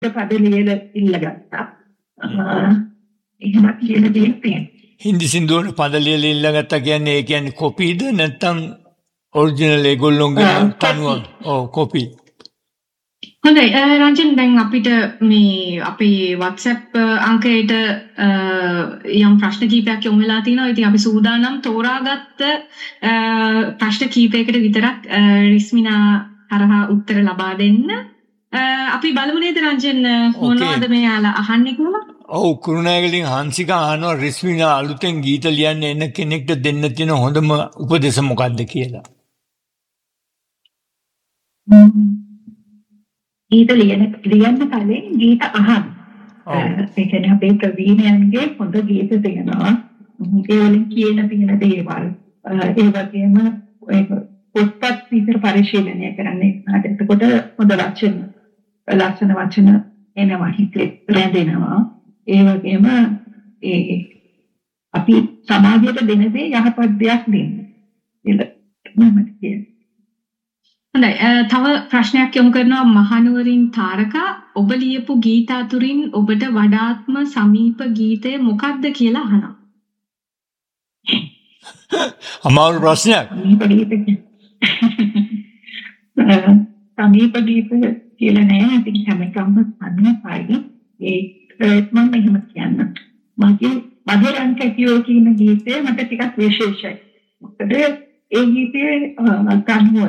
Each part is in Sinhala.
පදලියල ඉල්ලගත්තා. එහෙමත් කියන දේ තියෙනවා. හින්දි සින්දුවට පදලියල ඉල්ලගත්තා කියන්නේ ඒ කියන්නේ කොපීද නැත්නම් ඔරිජිනල් ඒගොල්ලොන්ගේ තනුව? ඔව් කොපි. හොඳයි රංජන් දැන් අපිට මේ අපේ WhatsApp අංකයට යම් ප්‍රශ්න කීපයක් යොමු වෙලා තිනවා. ඉතින් අපි සූදානම් තෝරාගත්ත ප්‍රශ්න කීපයකට විතරක් රිස්මිනා හරහා උත්තර ලබා දෙන්න. අපි බලමු නේද රංජන් මොනවද මෙයාලා අහන්නේ කියලා? ඔව් කුරුණෑගලින් හංසිකා අහනවා රිස්මිනා අලුතෙන් ගීත ලියන්න එන කෙනෙක්ට දෙන්න තියෙන හොඳම උපදෙස මොකක්ද කියලා. ගීත ලියන්න කලින් ගීත අහන්න. ඒ කියන්නේ අපේ ප්‍රවීණයන්ගේ හොඳ ගීත තියෙනවා. ඒ වලින් කියන දේවල්. ඒ වගේම පොත්පත් විතර පරිශීලනය කරන්නේ. එතකොට හොඳ ලස්සන වචන එනවා හිතේ රැඳෙනවා. ඒ වගේම අපි සමාජයට දෙන දේ යහපත් දෙයක් දෙන්න. ඒක මම කියන්නේ. හොඳයි තව ප්‍රශ්නයක් යොමු කරනවා මහනුවරින් තාරකා ඔබ ලියපු ගීත අතුරින් ඔබට වඩාත්ම සමීප ගීතය මොකක්ද කියලා අහනවා. අමාරු ප්‍රශ්නයක්. සමීප ගීත කියලා නෑ. ඉතින් හැම එකම සමීපයි. මම එහෙම කියන්න. මගේ රංකැටියෝ කියන ගීතය මට ටිකක් විශේෂයි. මොකද ඒ ගීතයේ ගානුව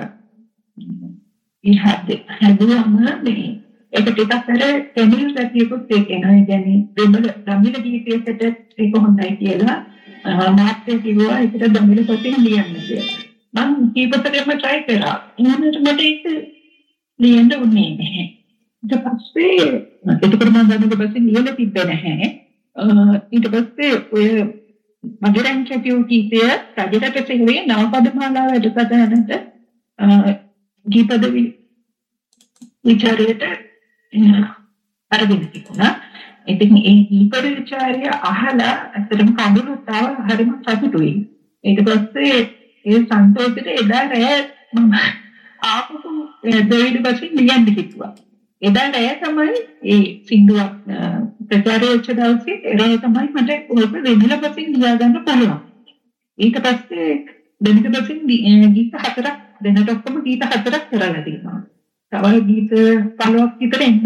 හැදුවම ඒක ටිකක් අර තමිල් ගතියකුත් තියෙනවා. ඒ කියන්නේ තමිල් ගීතයකට ඒක හොඳයි කියලා මාත්‍ය කිව්වා ඒකට තමිල් පොතෙන් ලියන්න කියලා. මම කීපතරෙම try කරා. එහෙනම් මට ඒක ලියන්න උනේ නැහැ. ඊට පස්සේ ඒකට මම දැනුම පස්සේ ලියලා තිබ්බේ නැහැ. ඊට පස්සේ ඔය මගේ රංකැටියෝ ගීතය රජරට සිංහලේ නවපදමාලා වැඩසටහනට ගීපද විචාරයට අරගෙන තිබුණා. ඉතින් ඒ ගීපද විචාරය අහලා අතරම කඳුළුත් ආව හරිම සතුටුයි. ඊට පස්සේ ඒ සන්තෝෂෙට එදා රෑ මම ආපහු දෙවිඩ පස්සේ ලියන්න හිතුවා. එදා රෑ තමයි ඒ සින්දුව ප්‍රචාරය වෙච්ච දවසේ රෑ තමයි මට ඔබ වෙනිලා පස්සේ ලියා ගන්න පුළුවන්. ඊට පස්සේ දෙවිඩ පස්සේ ගීත 4ක් දෙනට ඔක්කොම ගීත 4ක් කරලා තියෙනවා. තව ගීත 15ක් විතර එන්නත්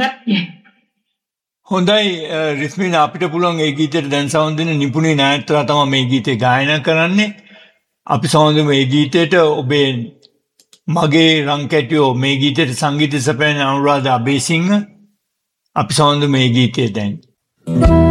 හොඳයි රිස්මිනා අපිට පුළුවන් ඒ ගීතයට දැන් සවුන්ඩ් දෙන නිපුණේ නායකතුමා තමයි මේ ගීතේ ගායනා කරන්නේ. අපි සවුන්ඩ් මේ ගීතයට ඔබේ මගේ රංකැටියෝ මේ ගීතයට සංගීත සපයන අනුරාධ අබේසිංහ අපි සවුන්ඩ් මේ ගීතය දැන්